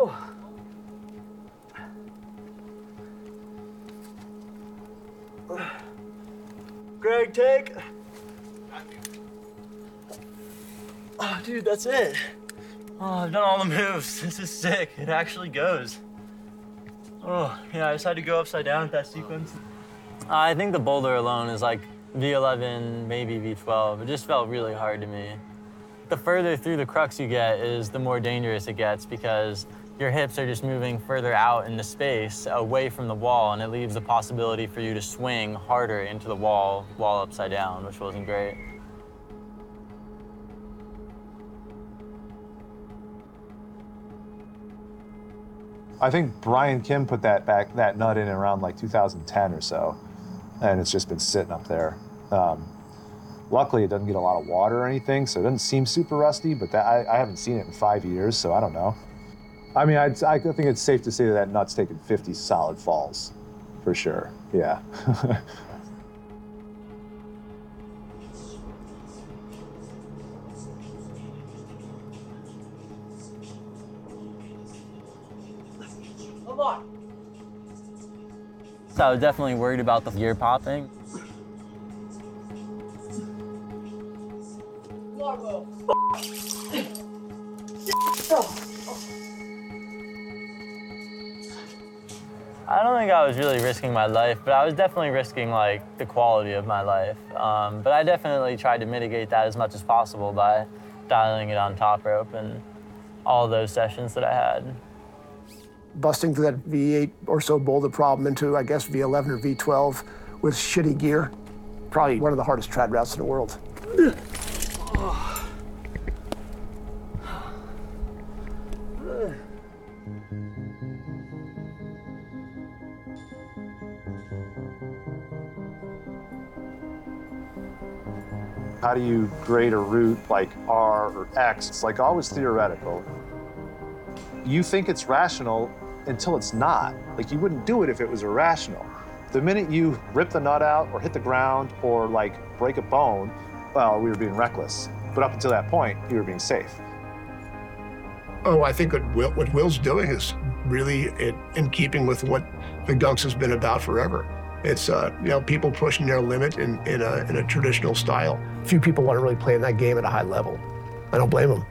Oh. Greg, take. Oh, dude, that's it. Oh, I've done all the moves. This is sick. It actually goes. Oh, yeah, I just had to go upside down with that sequence. I think the boulder alone is like V11, maybe V12. It just felt really hard to me. The further through the crux you get is the more dangerous it gets because your hips are just moving further out into space, away from the wall, and it leaves the possibility for you to swing harder into the wall while upside down, which wasn't great. I think Brian Kim put that nut in around like 2010 or so, and it's just been sitting up there. Luckily, it doesn't get a lot of water or anything, so it doesn't seem super rusty, but I haven't seen it in 5 years, so I don't know. I mean, I think it's safe to say that nut's taken 50 solid falls, for sure, yeah. So I was definitely worried about the gear popping. I don't think I was really risking my life, but I was definitely risking like the quality of my life. But I definitely tried to mitigate that as much as possible by dialing it on top rope and all those sessions that I had. Busting through that V8 or so boulder problem into, I guess, V11 or V12 with shitty gear, probably one of the hardest trad routes in the world. How do you grade a route like R or X? It's like always theoretical. You think it's rational until it's not. Like you wouldn't do it if it was irrational. The minute you rip the nut out or hit the ground or like break a bone, well, we were being reckless. But up until that point, you were being safe. Oh, I think what Will's doing is really in keeping with what the Gunks has been about forever. It's people pushing their limit in a traditional style. Few people want to really play in that game at a high level. I don't blame them.